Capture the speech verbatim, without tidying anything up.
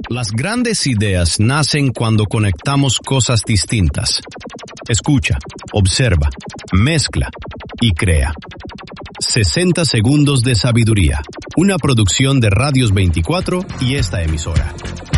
Las grandes ideas nacen cuando conectamos cosas distintas. Escucha, observa, mezcla y crea. sesenta segundos de sabiduría. Una producción de Radios veinticuatro y esta emisora.